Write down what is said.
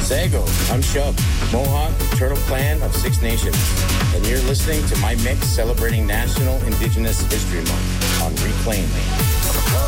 Sago, I'm Shub, Mohawk, Turtle Clan of Six Nations. And you're listening to my mix celebrating National Indigenous History Month on Reclaim.